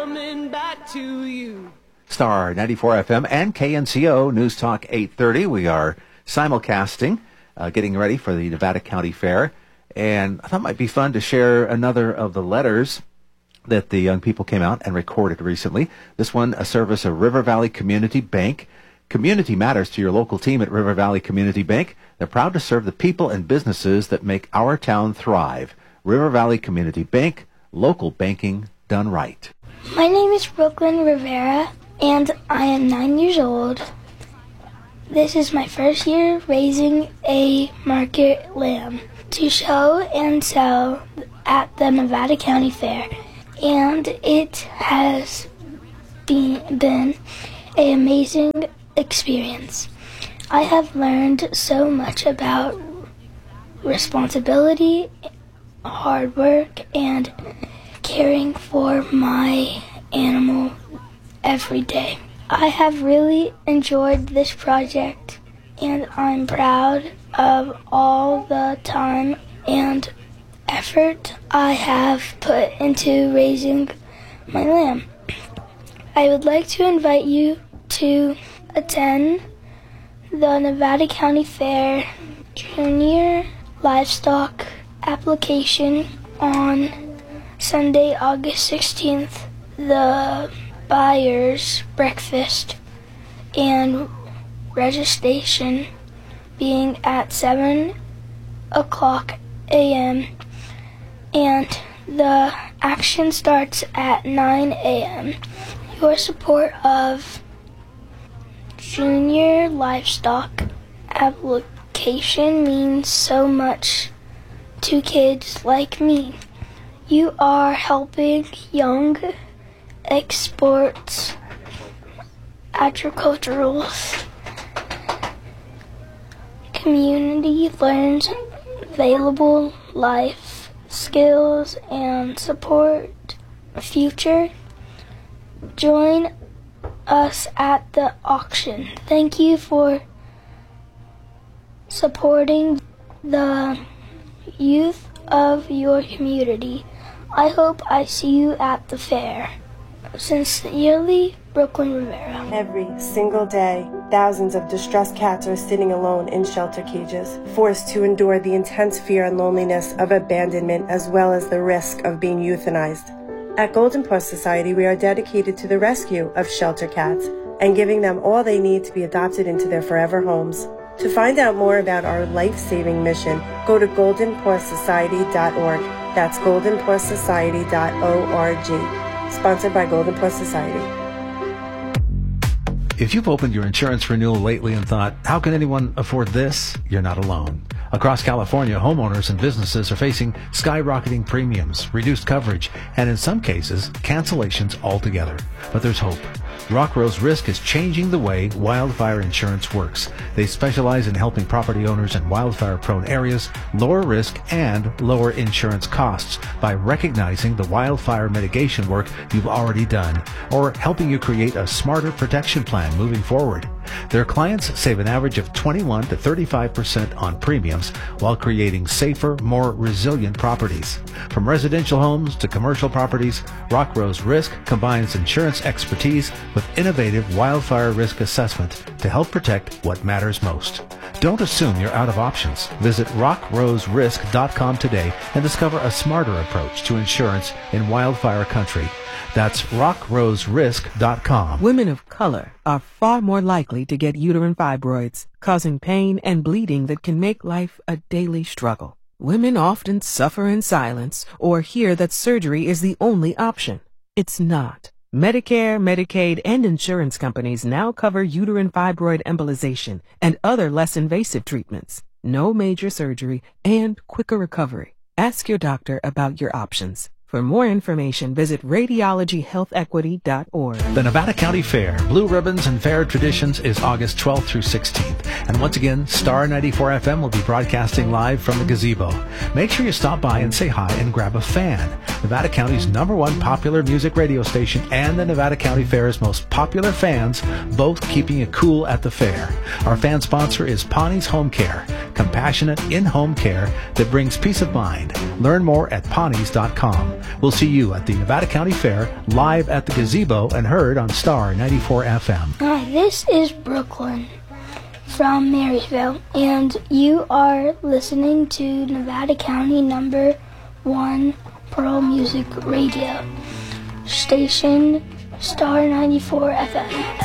Coming back to you. Star 94 FM and KNCO News Talk 830. We are simulcasting, getting ready for the Nevada County Fair. And I thought it might be fun to share another of the letters that the young people came out and recorded recently. This one, a service of River Valley Community Bank. Community matters to your local team at River Valley Community Bank. They're proud to serve the people and businesses that make our town thrive. River Valley Community Bank, local banking done right. My name is Brooklyn Rivera, and I am 9 years old. This is my first year raising a market lamb to show and sell at the Nevada County Fair, and it has been an amazing experience. I have learned so much about responsibility, hard work, and caring for my animal every day. I have really enjoyed this project, and I'm proud of all the time and effort I have put into raising my lamb. I would like to invite you to attend the Nevada County Fair Junior Livestock application on Sunday, August 16th, the buyer's breakfast and registration being at 7 o'clock a.m. and the action starts at 9 a.m. Your support of Junior Livestock application means so much to kids like me. You are helping young exports agricultural community learns valuable life skills and support future. Join us at the auction. Thank you for supporting the youth of your community. I hope I see you at the fair. Sincerely, Brooklyn Rivera. Every single day, thousands of distressed cats are sitting alone in shelter cages, forced to endure the intense fear and loneliness of abandonment as well as the risk of being euthanized. At Golden Paw Society, we are dedicated to the rescue of shelter cats and giving them all they need to be adopted into their forever homes. To find out more about our life-saving mission, go to goldenpawsociety.org. That's goldenpawsociety.org. Sponsored by Golden Paw Society. If you've opened your insurance renewal lately and thought, how can anyone afford this? You're not alone. Across California, homeowners and businesses are facing skyrocketing premiums, reduced coverage, and in some cases, cancellations altogether. But there's hope. Rock Rose Risk is changing the way wildfire insurance works. They specialize in helping property owners in wildfire-prone areas lower risk and lower insurance costs by recognizing the wildfire mitigation work you've already done or helping you create a smarter protection plan moving forward. Their clients save an average of 21 to 35% on premiums while creating safer, more resilient properties. From residential homes to commercial properties, Rock Rose Risk combines insurance expertise with innovative wildfire risk assessment to help protect what matters most. Don't assume you're out of options. Visit rockroserisk.com today and discover a smarter approach to insurance in wildfire country. That's rockroserisk.com. Women of color are far more likely to get uterine fibroids, causing pain and bleeding that can make life a daily struggle. Women often suffer in silence or hear that surgery is the only option. It's not. Medicare, Medicaid, and insurance companies now cover uterine fibroid embolization and other less invasive treatments. No major surgery and quicker recovery. Ask your doctor about your options. For more information, visit radiologyhealthequity.org. The Nevada County Fair, Blue Ribbons and Fair Traditions is August 12th through 16th. And once again, Star 94 FM will be broadcasting live from the gazebo. Make sure you stop by and say hi and grab a fan. Nevada County's #1 popular music radio station and the Nevada County Fair's most popular fans, both keeping it cool at the fair. Our fan sponsor is Pawnee's Home Care, compassionate in-home care that brings peace of mind. Learn more at pawnees.com. We'll see you at the Nevada County Fair, live at the Gazebo and heard on Star 94 FM. Hi, this is Brooklyn from Marysville, and you are listening to Nevada County #1 Pearl Music Radio station, Star 94 FM.